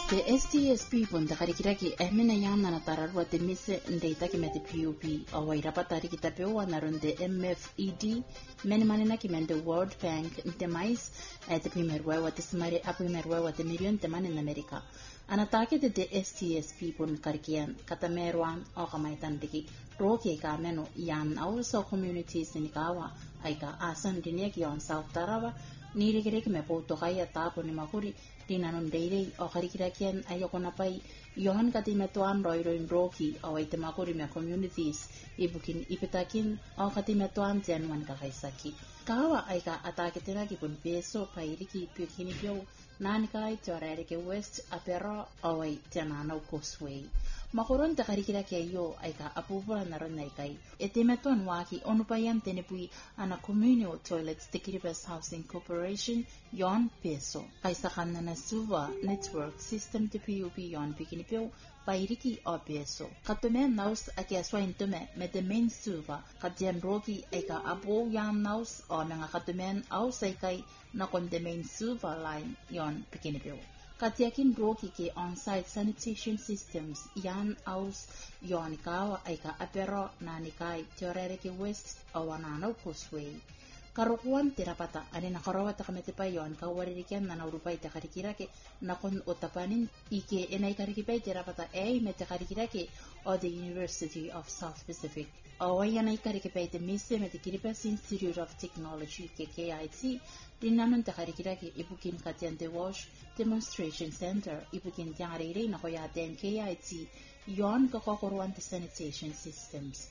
The STSP pun takarikiraki emina yang nana tararwa te mise ndeitaki me te PUP awai rapatari kita pewa narun de MFED meni manina ki men the World Bank te mais te primerwa wa te smare a primerwa wa te million te mani na Amerika anatake de STSP pun karikian kata merwan o kamaitan diki roke ka meno yan also communities ni kawa aika asan dinia ki on South Tarawa ni rekireki me po to kaya tapo ni makuri dinanon deirei o karikirakian ayoko na pai yohan kati metuan roiroin roki o ay temakuri me communities ibukin ipitakin o kati metuan tianuan kakaisaki kawa ay ka atake tinaki pun peso pairiki pikini pyo nanikai teorerike west apero o ay tiananaw causeway makuron ta karikiraki ayo ay ka apupula naron na ikay etimetuan waki onupayan tenepui ana communal toilets te Kiribati Housing Corporation yon peso kaysa kanana suva network system te PUP yon pikinipyo pairiki o peso katumen naus aki aswain tume me te main suva katian roki ay ka apo yan naus o mga katumen aus ay kay na kon the main suva line yon pikinipyo katiakin roki ke on-site sanitation systems yan aus yon ikaw ay ka apero na nikay teorerike west o wananaw causeway karukuan tirapata ani nakarawat kamete pa yon kawaririkian na naurupay ta karikirake na kon utapanin ike enay karikipay tirapata ay mete karikirake o the University of South Pacific o yan ay karikipay te mise mete Kiribati Institute of Technology ke KIT dinanon ta karikirake ibukin katian te wash demonstration center ibukin tiang arere na koyaten KIT yon kakokoruan te sanitation systems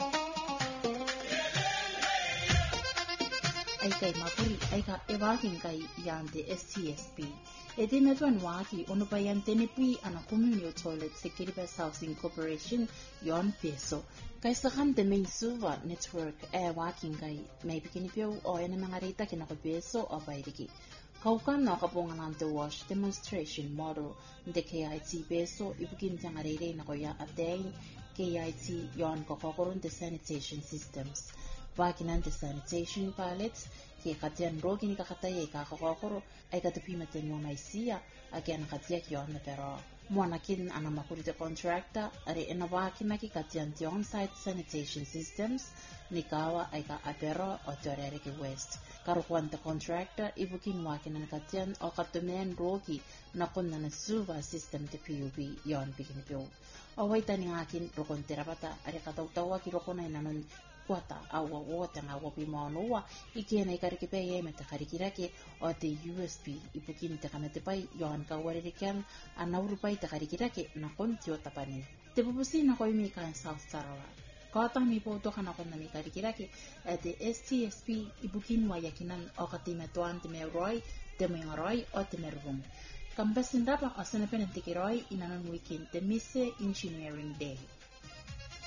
ay kay mapuri ay ka ewaking kay yante STSP edi metuan waki onupayan tenepui ana communal toilet sa Kiribati Housing Corporation yon peso kaysa kan the main suva network waking kay may bikinipyo o yan mga rita kinakupeso o bayriki kaukan na kapungan the wash demonstration model de KIT peso ibukin tiyang arere na kuya ating KIT yon kakokoron the sanitation systems wakinan the sanitation pilots ke katian rogi ni kakatay ay kakakokoro ay katapimate mo may siya agyan katiyak yon na pero muanakin ang makurite contractor ari inawakin na ki katian the on-site sanitation systems ni kawa ay ka-apero o teorerike west karukuan the contractor ibukin wakin na katian o katumen rogi na kun na nasuva system te PUB yon bikinipyo away tani akin rukon tirapata ari katawtawa kirokona nanon kuata awa wota nga wapi maonoa ikiena ikarikipeye mete karikirake o te USB ipukin te kanate pai yohan kawaririkian anaurupai te karikirake na kontio tapani te pupusi na koi mika in South Tarawa kata mi po to kana kon na mi karikirake te STSP ibukin wayakinan o katimetuan te meroi te mengaroi o te mervum kambasin rapa asana penantikiroy inanon weekend te mise engineering day